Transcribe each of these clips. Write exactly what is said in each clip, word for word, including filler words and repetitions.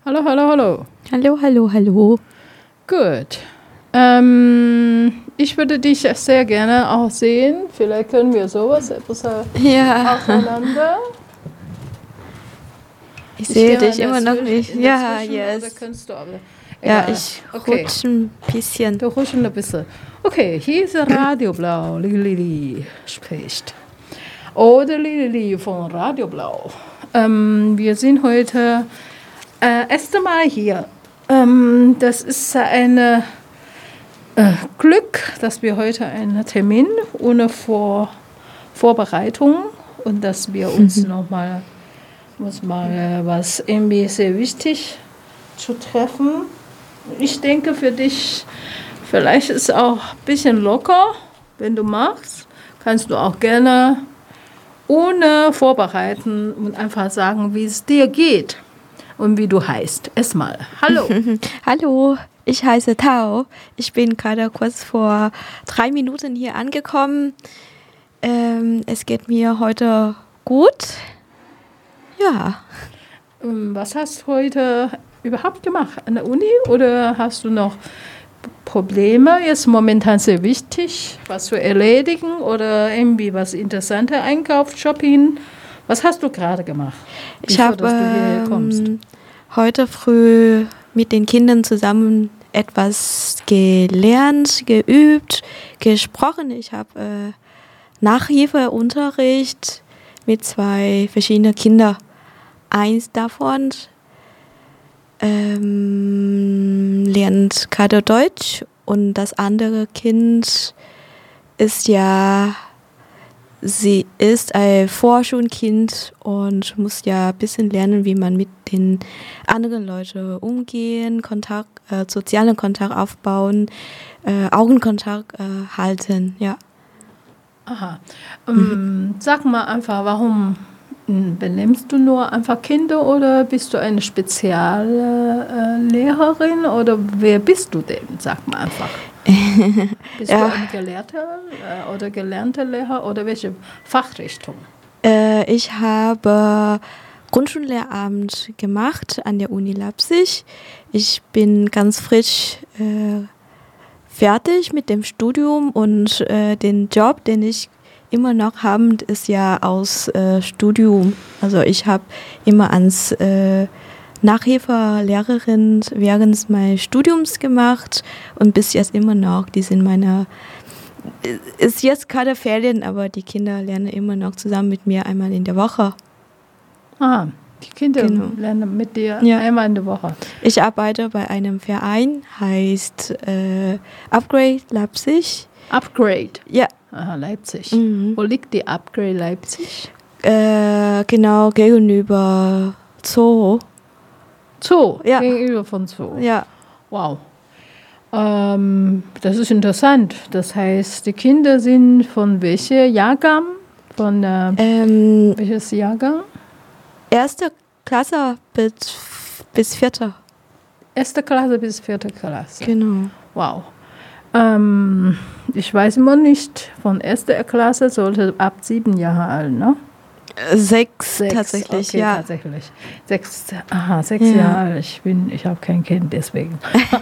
Hallo, hallo, hallo. Hallo, hallo, hallo. Gut. Ähm, ich würde dich sehr gerne auch sehen. Vielleicht können wir sowas etwas Ja. auseinander. Ich sehe dich in immer noch Zwisch- nicht. in Ja, dazwischen, yes. Oder kannst du aber, Ja, egal. ich Okay. rutsche ein bisschen. Du rutschst ein bisschen. Okay, hier ist Radio Blau. Lili spricht. Oder Lili von Radio Blau. Ähm, wir sind heute äh, erste Mal hier. Ähm, das ist ein äh, Glück, dass wir heute einen Termin ohne Vor Vorbereitung und dass wir uns Mhm. nochmal muss mal äh, was irgendwie sehr wichtig zu treffen. Ich denke für dich, vielleicht ist es auch ein bisschen locker, wenn du magst, kannst du auch gerne ohne vorbereiten und einfach sagen, wie es dir geht und wie du heißt. Erstmal, hallo. Hallo, ich heiße Tao. Ich bin gerade kurz vor drei Minuten hier angekommen. Ähm, es geht mir heute gut. Ja. Was hast du heute überhaupt gemacht? An der Uni oder hast du noch Probleme? Jetzt momentan sehr wichtig, was zu erledigen oder irgendwie was Interessantes, Einkauf, Shopping. Was hast du gerade gemacht? Ich bevor, habe dass du hierher kommst? ähm, heute früh mit den Kindern zusammen etwas gelernt, geübt, gesprochen. Ich habe äh, Nachhilfeunterricht mit zwei verschiedenen Kindern. Eins davon ähm, lernt gerade Deutsch und das andere Kind ist ja, sie ist ein Vorschulkind und muss ja ein bisschen lernen, wie man mit den anderen Leuten umgehen, Kontakt, äh, sozialen Kontakt aufbauen, äh, Augenkontakt äh, halten, ja. Aha. Ähm, sag mal einfach, warum hm, benimmst du nur einfach Kinder oder bist du eine Speziallehrerin äh, Lehrerin oder wer bist du denn? Sag mal einfach. Bist Ja. du eine Gelehrte äh, oder gelernte Lehrer oder welche Fachrichtung? Äh, ich habe Grundschullehramt gemacht an der Uni Leipzig. Ich bin ganz frisch äh, fertig mit dem Studium und äh, den Job, den ich immer noch habe, ist ja aus äh, Studium. Also ich habe immer als äh, Nachhilfelehrerin während meines Studiums gemacht und bis jetzt immer noch. Die sind meine, ist jetzt gerade Ferien, aber die Kinder lernen immer noch zusammen mit mir einmal in der Woche. Ah, die Kinder Genau. lernen mit dir Ja. einmal in der Woche. Ich arbeite bei einem Verein, heißt äh, Upgrade Leipzig. Upgrade. Ja. Aha, Leipzig. Mhm. Wo liegt die Upgrade Leipzig? Äh, genau gegenüber Zoo. Zoo, Ja. gegenüber von Zoo. Ja. Wow. Ähm, das ist interessant. Das heißt, die Kinder sind von welchem Jahrgang? Von äh, Ähm, welches Jahrgang? erste Klasse bis, bis vierte. Erste Klasse bis vierte Klasse. Genau. Wow. Ähm, ich weiß immer nicht, von erster Klasse sollte ab sieben Jahre alt, ne? Sechs, Sechs, tatsächlich, okay, ja. tatsächlich. Sechs, aha, sechs Ja. Jahre alt. Ich bin, ich habe kein Kind, deswegen.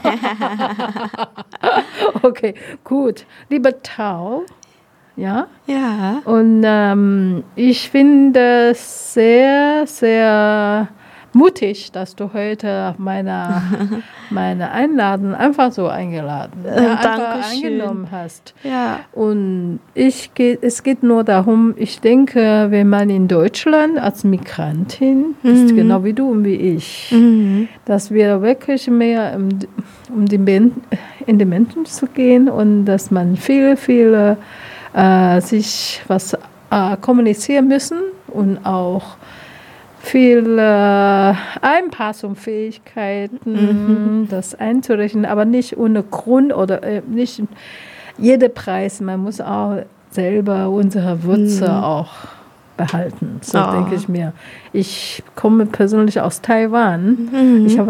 Okay, gut. Lieber Tao, ja? Ja. Und ähm, ich finde es sehr, sehr mutig, dass du heute auf meine, meine Einladung einfach so eingeladen, ja, einfach Dankeschön. angenommen hast. Ja. Und ich geht, es geht nur darum, ich denke, wenn man in Deutschland als Migrantin ist, Mhm. genau wie du und wie ich, Mhm. dass wir wirklich mehr um, um die Men in die Menschen zu gehen und dass man viele, viele äh, sich was äh, kommunizieren müssen und auch viel äh, Einpassungsfähigkeiten, Mhm. das einzurechnen, aber nicht ohne Grund oder äh, nicht jeder Preis. Man muss auch selber unsere Würze Mhm. auch behalten. So Oh. denke ich mir. Ich komme persönlich aus Taiwan. Mhm. Ich habe